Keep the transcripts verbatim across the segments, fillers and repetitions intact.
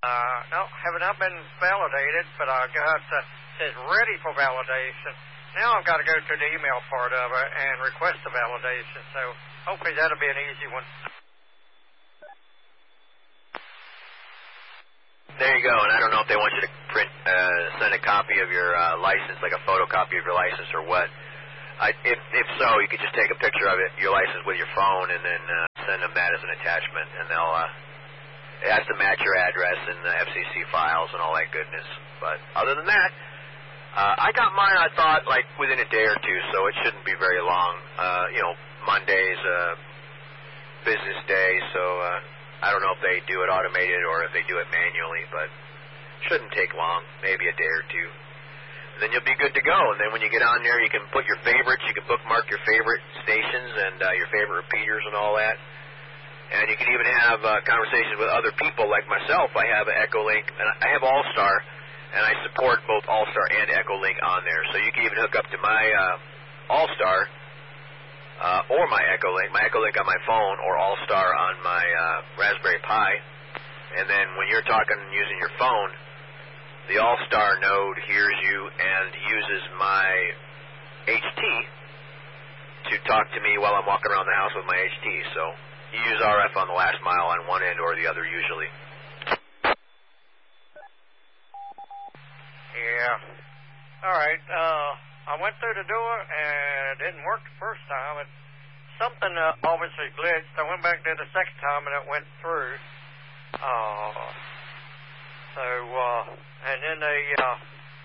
Uh, no, have not been validated, but I got, uh, says ready for validation. Now I've got to go to the email part of it and request the validation, so hopefully that'll be an easy one. There you go, and I don't know if they want you to print, uh, send a copy of your uh, license, like a photocopy of your license or what. I, if, if so, you could just take a picture of it, your license with your phone, and then uh, send them that as an attachment, and they'll, uh, it has to match your address and the F C C files and all that goodness. But other than that, uh, I got mine, I thought, like within a day or two, so it shouldn't be very long. Uh, you know, Monday's uh, business day, so uh, I don't know if they do it automated or if they do it manually, but shouldn't take long, maybe a day or two. And then you'll be good to go. And then when you get on there, you can put your favorites, you can bookmark your favorite stations and uh, your favorite repeaters and all that. And you can even have uh, conversations with other people like myself. I have an Echolink, and I have All-Star, and I support both All-Star and Echolink on there. So you can even hook up to my uh, All-Star uh, or my Echolink, my Echolink on my phone or All-Star on my uh, Raspberry Pi. And then when you're talking using your phone, the All-Star node hears you and uses my H T to talk to me while I'm walking around the house with my H T. So you use R F on the last mile on one end or the other usually. Yeah. All right. Uh, I went through the door and it didn't work the first time. It, something uh, obviously glitched. I went back there the second time and it went through. Uh, so, uh, and then they uh,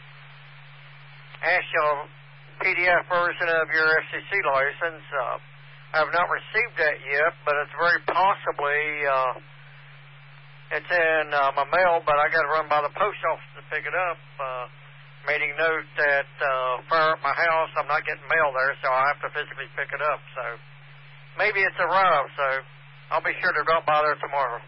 asked you a P D F version of your F C C license. Uh, I have not received that yet, but it's very possibly, uh, it's in uh, my mail, but I got to run by the post office to pick it up. Uh, meeting note that uh, far up my house, I'm not getting mail there, so I have to physically pick it up. So maybe it's arrived, so I'll be sure to drop by there tomorrow.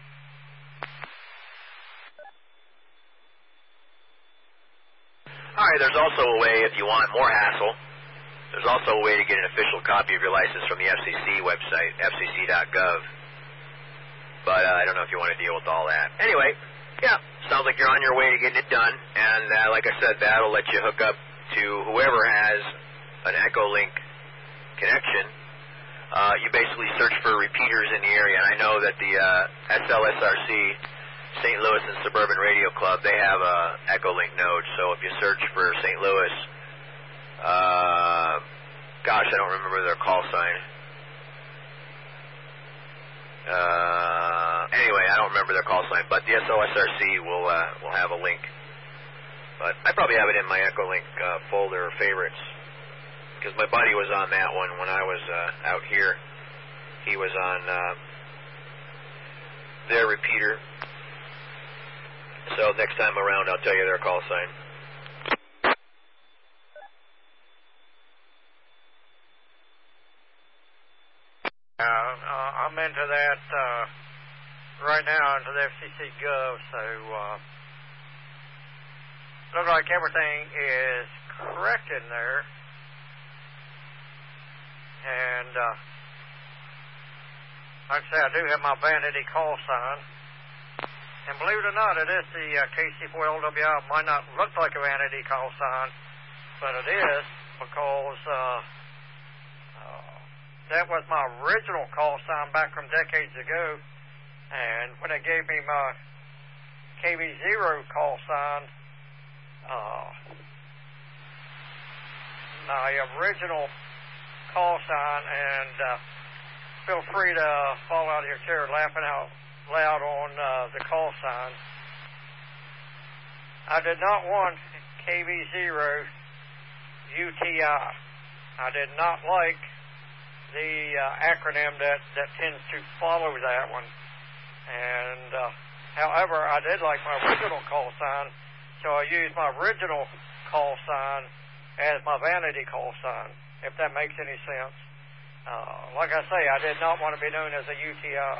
All right, there's also a way, if you want more hassle, there's also a way to get an official copy of your license from the F C C website, F C C dot gov. But uh, I don't know if you want to deal with all that. Anyway, yeah, sounds like you're on your way to getting it done. And uh, like I said, that'll let you hook up to whoever has an Echolink connection. Uh, you basically search for repeaters in the area. And I know that the uh, S L S R C, Saint Louis and Suburban Radio Club, they have a Echolink node. So if you search for Saint Louis, uh, gosh, I don't remember their call sign. Uh, anyway, I don't remember their call sign, but the S L S R C will uh, will have a link. But I probably have it in my Echolink uh, folder or favorites, because my buddy was on that one when I was uh, out here. He was on uh, their repeater. So next time around, I'll tell you their call sign. Uh, uh, I'm into that uh, right now, into the F C C Gov, so uh, looks like everything is correct in there. And uh, like I say, I do have my vanity call sign. And believe it or not, it is the uh, K C four L W I. It might not look like a vanity call sign, but it is, because uh, uh, that was my original call sign back from decades ago. And when they gave me my K V zero call sign, uh, my original call sign, and uh, feel free to fall out of your chair laughing out loud on uh, the call sign. I did not want K V zero U T I. I did not like the uh, acronym that, that tends to follow that one. And uh, however, I did like my original call sign, so I used my original call sign as my vanity call sign, if that makes any sense. Uh, like I say, I did not want to be known as a U T I.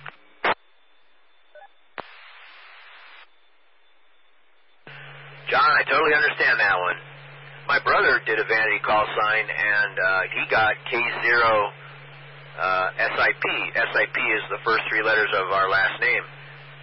John, I totally understand that one. My brother did a vanity call sign, and uh, he got K zero uh, S I P. S I P is the first three letters of our last name.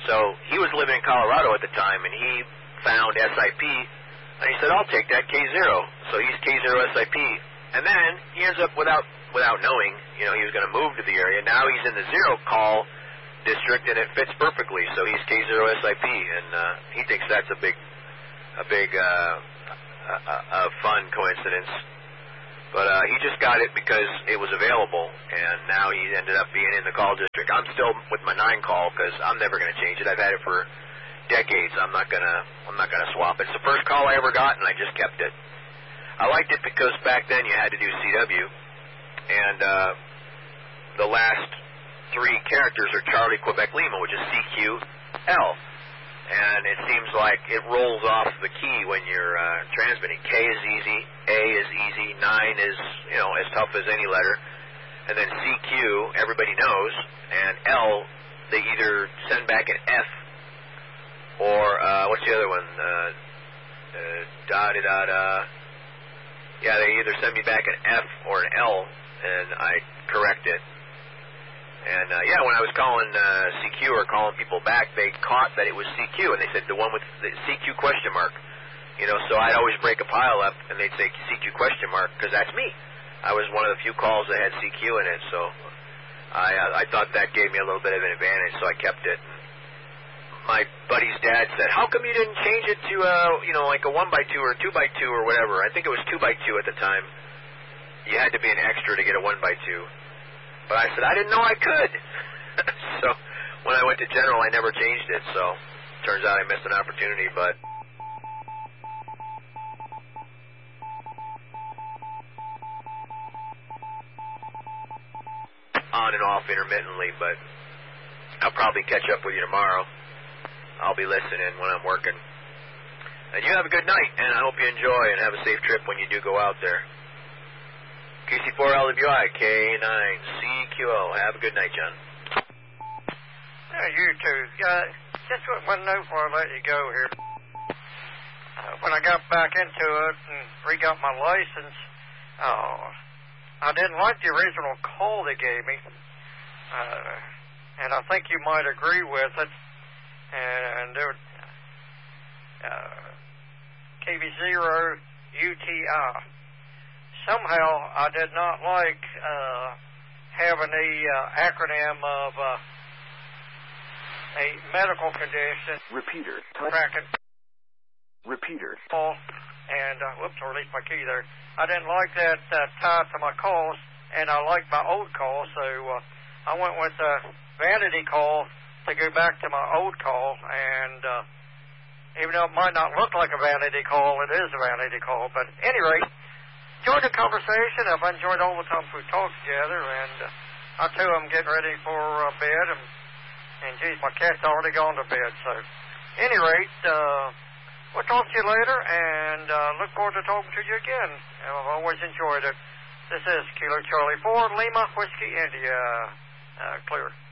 So he was living in Colorado at the time, and he found S I P, and he said, I'll take that K zero. So he's K zero S I P. And then he ends up, without without knowing, you know, he was going to move to the area. Now he's in the zero call district, and it fits perfectly. So he's K zero S I P, and uh, he thinks that's a big, a big, uh, a, a, a fun coincidence. But uh, he just got it because it was available, and now he ended up being in the call district. I'm still with my nine call because I'm never going to change it. I've had it for decades. I'm not gonna, I'm not gonna swap it. It's the first call I ever got, and I just kept it. I liked it because back then you had to do C W, and uh, the last three characters are Charlie, Quebec, Lima, which is C Q L. And it seems like it rolls off the key when you're uh, transmitting. K is easy, A is easy, nine is, you know, as tough as any letter. And then C Q, everybody knows, and L, they either send back an F or, uh, what's the other one? Uh, uh, da-da-da-da. Yeah, they either send me back an F or an L, and I correct it. And, uh, yeah, when I was calling uh, C Q or calling people back, they caught that it was C Q, and they said the one with the C Q question mark. You know, so I'd always break a pile up, and they'd say C Q question mark, because that's me. I was one of the few calls that had C Q in it, so I, I thought that gave me a little bit of an advantage, so I kept it. My buddy's dad said, how come you didn't change it to, uh, you know, like a one by two or a two by two or whatever? I think it was two by two at the time. You had to be an extra to get a one by two. But I said, I didn't know I could. So when I went to General, I never changed it. So turns out I missed an opportunity, but on and off intermittently, but I'll probably catch up with you tomorrow. I'll be listening when I'm working. And you have a good night, and I hope you enjoy and have a safe trip when you do go out there. Q C four L W I, K nine C Q O. Have a good night, John. Yeah, you too. Uh, just one note before I let you go here. Uh, when I got back into it and re-got my license, uh, I didn't like the original call they gave me. Uh, and I think you might agree with it. And there uh, K V zero U T I. Somehow I did not like uh, having the uh, acronym of uh, a medical condition. Repeater. Bracket. Repeater. And, uh, whoops, I released my key there. I didn't like that uh, tied to my calls, and I liked my old call, so uh, I went with the vanity call to go back to my old call, and uh, even though it might not look like a vanity call, it is a vanity call. But at any rate, enjoyed the conversation. I've enjoyed all the times we've talked together, and uh, I too am getting ready for uh, bed, and, and geez, my cat's already gone to bed. So at any rate, uh, we'll talk to you later, and uh, look forward to talking to you again. I've always enjoyed it. This is Kilo Charlie four, Lima, Whiskey, India. Uh, clear.